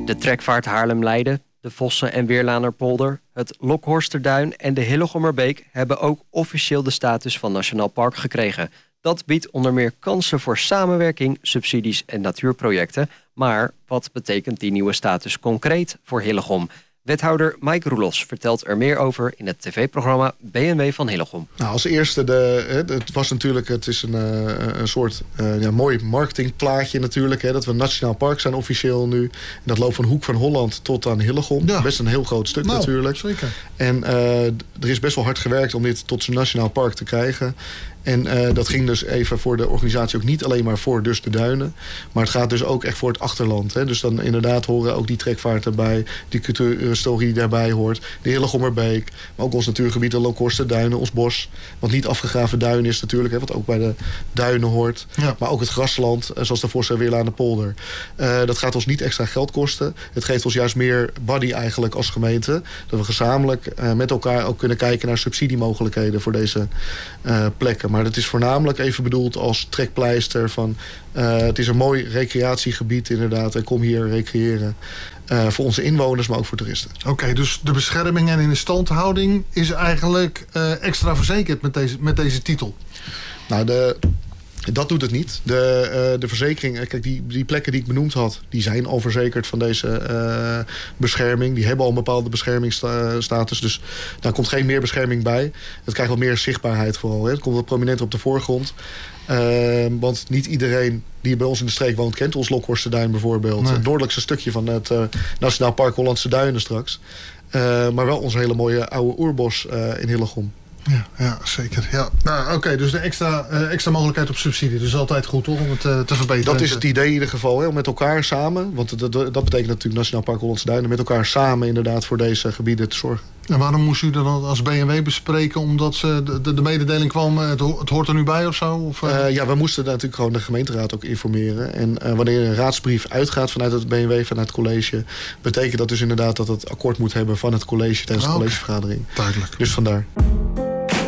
De trekvaart Haarlem-Leiden, de Vossen- en Weerlanerpolder, het Lokhorsterduin en de Hillegommerbeek hebben ook officieel de status van Nationaal Park gekregen. Dat biedt onder meer kansen voor samenwerking, subsidies en natuurprojecten. Maar wat betekent die nieuwe status concreet voor Hillegom? Wethouder Mike Roelofs vertelt er meer over in het tv-programma BNW van Hillegom. Nou, als eerste, het is een soort mooi marketingplaatje natuurlijk. Dat we een nationaal park zijn officieel nu. En dat loopt van Hoek van Holland tot aan Hillegom. Ja. Best een heel groot stuk natuurlijk. Zeker. En er is best wel hard gewerkt om dit tot zijn nationaal park te krijgen. En dat ging dus even voor de organisatie ook niet alleen maar voor dus de duinen. Maar het gaat dus ook echt voor het achterland. Dus dan inderdaad horen ook die trekvaart erbij. Die cultuurhistorie die daarbij hoort. De Hillegommerbeek. Maar ook ons natuurgebied, de Lokhorsterduinen, ons bos. Wat niet afgegraven duin is natuurlijk. Wat ook bij de duinen hoort. Ja. Maar ook het grasland, zoals de Vossen- en Weerlanerpolder. Dat gaat ons niet extra geld kosten. Het geeft ons juist meer body eigenlijk als gemeente. Dat we gezamenlijk met elkaar ook kunnen kijken naar subsidiemogelijkheden voor deze plekken. Maar het is voornamelijk even bedoeld als trekpleister van... het is een mooi recreatiegebied inderdaad. En kom hier recreëren. Voor onze inwoners, maar ook voor toeristen. Oké, dus de bescherming en instandhouding is eigenlijk extra verzekerd met deze titel? Nou, dat doet het niet. De verzekering, kijk, die plekken die ik benoemd had... die zijn al verzekerd van deze bescherming. Die hebben al een bepaalde beschermingsstatus. Dus daar komt geen meer bescherming bij. Het krijgt wat meer zichtbaarheid vooral. Het komt wat prominenter op de voorgrond. Want niet iedereen die bij ons in de streek woont... kent ons Lokhorsterduin bijvoorbeeld. Nee. Het noordelijkste stukje van het Nationaal Park Hollandse Duinen straks. Maar wel ons hele mooie oude oerbos in Hillegom. Ja, zeker. Ja. Nou, Oké, dus de extra mogelijkheid op subsidie. Dus altijd goed, toch, om het te verbeteren. Dat is het idee in ieder geval. Hè, met elkaar samen. Want dat betekent natuurlijk Nationaal Park Hollandse Duinen. Met elkaar samen inderdaad voor deze gebieden te zorgen. En waarom moest u dan als BNW bespreken? Omdat de mededeling kwam, het hoort er nu bij of zo? Of, Ja, we moesten natuurlijk gewoon de gemeenteraad ook informeren. En wanneer een raadsbrief uitgaat vanuit het BNW, vanuit het college... betekent dat dus inderdaad dat het akkoord moet hebben van het college tijdens de collegevergadering. Duidelijk. Dus vandaar.